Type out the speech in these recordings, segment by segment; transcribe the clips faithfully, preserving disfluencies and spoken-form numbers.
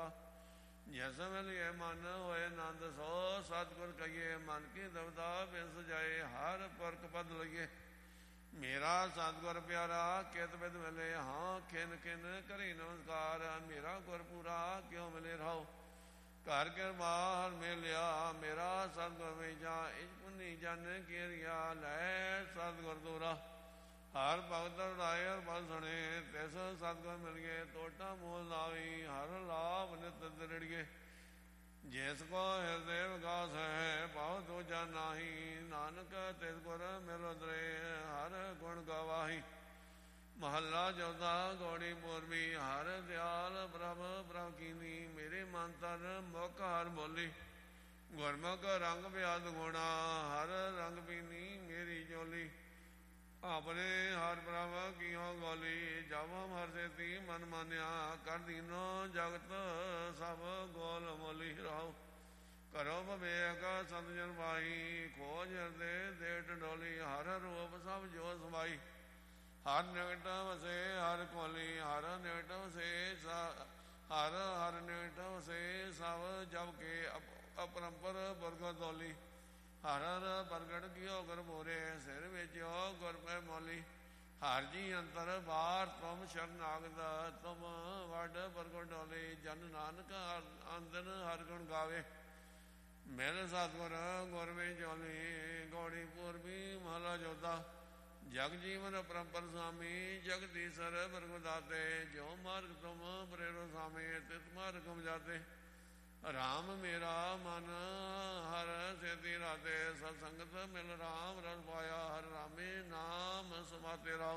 ਦਵਦਾ। ਜਿਸ ਮਿਲਿਏ ਮਨ ਹੋਏ ਆਨੰਦ ਸੋ ਸਤਿਗੁਰ ਕਹੀਏ ਮਨ ਕੀ ਦਵਦਾ। ਬਿਨ ਸਜਾਏ ਹਰ ਪੁਰਖ ਪਦ ਲਈਏ ਮੇਰਾ ਸਤਿਗੁਰ ਪਿਆਰਾ ਕਿਤ ਬਿਦ ਮਿਲੇ ਹਾਂ ਖਿਨ ਖਿਨ ਕਰੀ ਨਮਸਕਾਰ। ਮੇਰਾ ਗੁਰ ਪੂਰਾ ਕਿਉ ਮਿਲੇ ਰਹਾਓ ਘਰ ਕਿਰਪਾ ਹਰ ਮਿਲਿਆ ਮੇਰਾ ਸਤਿਗੁਰ ਵੇਜਾ। ਇਜ ਪੁੰਨੀ ਜਨ ਕੀਰਿਆ ਲੈ ਸਤਿਗੁਰ ਦੂਰਾ। ਹਰ ਭਗਤ ਉਡਾਏ ਹਰ ਬਲ ਸੁਣੇ ਤਿਸ ਸਤਿਗੁਰ ਮਿਲ ਗਏ ਟੋਟਾ ਮੂਲ ਲਾਵੀ ਹਰ ਲਾਭ ਨਿਤ ਦ੍ਰਿੜੀਏ। ਜਿਸ ਕੋ ਹਿਰਦੇ ਵਿਕਾਸ ਹੈ ਭਾਉ ਦੂਜਾ ਨਾਹੀ ਨਾਨਕ ਤਿਸ ਗੁਰ ਮਿਲ ਉਦਰੇ ਹਰ ਗੁਣ ਗਵਾਹੀ। ਮਹੱਲਾ ਚੌਥਾ ਗੌੜੀ ਪੂਰਬੀ। ਹਰ ਦਿਆਲ ਪ੍ਰਭ ਪ੍ਰਭ ਕੀਨੀ ਮੇਰੇ ਮਨ ਤਨ ਮੁਖ ਹਰ ਬੋਲੀ। ਗੁਰਮੁਖ ਰੰਗ ਬਿਆਦ ਗੁਣਾ ਹਰ ਰੰਗ ਪੀਨੀ ਮੇਰੀ ਜੋਲੀ। ਆਪਣੇ ਹਰ ਪ੍ਰਭ ਕੀਓ ਗੋਲੀ ਜਬ ਹਮ ਹਰ ਸੇਤੀ ਮਨ ਮਾਨਿਆ। ਕਰ ਦੀਨੋ ਜਗਤ ਸਭ ਗੋਲ ਮੋਲੀ ਰਾਓ। ਕਰੋ ਵਿਵੇਕ ਸੰਤ ਜਨ ਪਾਈ ਖੋਜ ਹਿਰਦੇ ਦੇ ਢੰਡੋਲੀ। ਹਰ ਰੂਪ ਸਭ ਜੋ ਸਮਾਈ ਹਰ ਨਿਕਟ ਵਸੇ ਹਰ ਕੋਲੀ। ਹਰ ਨਿਕਟ ਵਸੇ ਹਰ ਹਰ ਨਿਕਟ ਵਸੇ ਸਭ ਜਬ ਕੇ ਅਪਰੰਪਰ ਬਰਗਰ ਦੋਲੀ। ਹਰ ਹਰ ਪ੍ਰਗਟ ਕੀਓ ਗੁਰ ਮੋਰੇ ਸਿਰ ਵੇਚਿਓ ਗੁਰ ਪੈ ਮੋਲੀ। ਹਰ ਜੀ ਅੰਤਰ ਬਾਹਰ ਤੁਮ ਸ਼ਰਨਾਗਤ ਤੁਮ ਵੱਡ ਪ੍ਰਗਟ ਡੋਲੀ। ਜਨ ਨਾਨਕ ਅੰਦਨ ਹਰ ਗੁਣ ਗਾਵੇ ਮੇਰੇ ਸਤਿਗੁਰ ਗੁਰ ਵਿੱਚ ਚੋਲੀ। ਗੌੜੀ ਪੂਰਬੀ ਮਹਲਾ ਚੌਥਾ। ਜਗ ਜੀਵਨ ਪਰੰਪਰ ਸੁਆਮੀ ਜਗਦੀਸ਼ਰ ਪ੍ਰਗਟ ਦਾਤੇ। ਜੋ ਮਾਰਗ ਤੁਮ ਪ੍ਰੇਰੋ ਸਾਮੀ ਤਿਤ ਮਾਰਗ ਹਮ ਜਾਤੇ। ਰਾਮ ਮੇਰਾ ਮਨ ਹਰ ਸੇਤੀ ਰਾਤੇ। ਸਤ ਸੰਗਤ ਮਿਲ ਰਾਮ ਰਸ ਪਾਇਆ ਹਰ ਰਾਮੇ ਨਾਮ ਸਮਾਤੇ ਰਾਓ।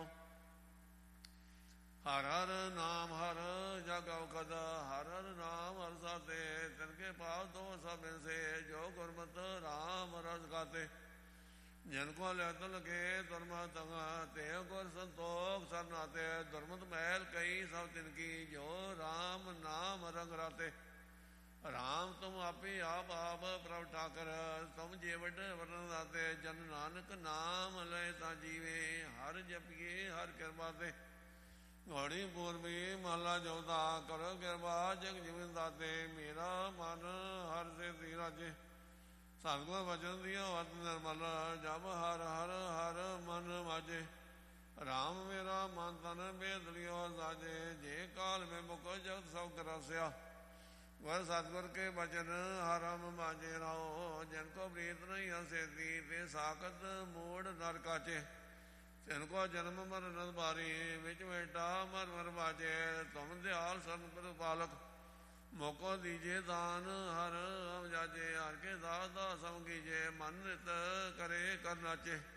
ਹਰ ਹਰ ਨਾਮ ਹਰ ਜਗ ਅਵਕਦ ਹਰ ਹਰ ਨਾਮ ਹਰ ਸਾਤੇ। ਤਿਨਕੇ ਪਾਵ ਦੋ ਸਭ ਸੇ ਜੋ ਗੁਰਮਤ ਰਾਮ ਰਸ ਗਾਤੇ। ਜਿਨ ਕੋ ਲੈ ਤੁਲ ਕੇ ਦੁਰਮਾ ਤੰਗਾ ਤੇ ਗੁਰ ਸੰਤੋਖ ਸਰਨਾਤੇ। ਦੁਰਮਤ ਮਹਿਲ ਕਈ ਸਭ ਤਿਨ ਕੀ ਜੋ ਰਾਮ ਨਾਮ ਰੰਗ ਰਾਤੇ। ਰਾਮ ਤੁਮ ਆਪੇ ਆਪ ਆਪ ਪ੍ਰਭ ਠਾਕਰ ਤੁਮ ਜੇ ਵੱਡ ਵਰਨ ਦਾਤੇ। ਜਨ ਨਾਨਕ ਨਾਮ ਲੈ ਤਾਂ ਜੀਵੇ ਹਰ ਜਪੀਏ ਹਰ ਕਿਰਪਾ ਤੇ। ਘੋੜੀ ਪੂਰਬੀ ਮਹਲਾ ਚੌਥਾ। ਕਰੋ ਕਿਰਪਾ ਜਗ ਜੀਵਨ ਦਾਤੇ ਮੇਰਾ ਮਨ ਹਰ ਸੇ ਰਾਜੇ। ਸਤਿਗੁਰ ਵਚਨ ਦਿਓ ਅਤ ਨਿਰਮਲ ਜਬ ਹਰ ਹਰ ਹਰ ਮਨ ਵਾਜੇ। ਰਾਮ ਮੇਰਾ ਮਨ ਤਨ ਭੇਦ ਲਿਓ ਸਾਜੇ। ਜੇ ਕਾਲ ਮੈਂ ਮੁਖ ਜਗਤ ਸਭ ਕਰਸਿਆ। ਗੁਰ ਸਤਿਗੁਰ ਕੇ ਬਚਨ ਹਰ ਹਮ ਮਾਝੇ ਰਾਓ। ਜਿਨ ਕੋ ਪ੍ਰੀਤ ਨਹੀਂ ਹਸੇਤੀ ਤੇ ਸਾਖਤ ਮੂੜ ਨਰ ਕਾਚੇ। ਤਿਨ ਕੋ ਜਨਮ ਮਰਨ ਬਾਰੀ ਵਿੱਚ ਬੇਟਾ ਮਰ ਮਰ ਬਾਜੇ। ਤੁਮ ਦਿਆਲ ਸਰਨ ਪ੍ਰਤਪਾਲਕ ਮੋਕੋ ਦੀਜੇ ਦਾਨ ਹਰ ਹਮ ਜਾਜੇ। ਹਰ ਕੇ ਦਾਸ ਦਾ ਸਮ ਕੀਜੇ ਮਨ ਨਿਤ ਕਰੇ ਕਰ ਨਾਚੇ।